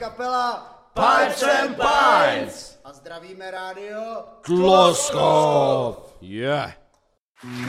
kapela Pipes and Pints a zdravíme rádio Kloskov. Yeah.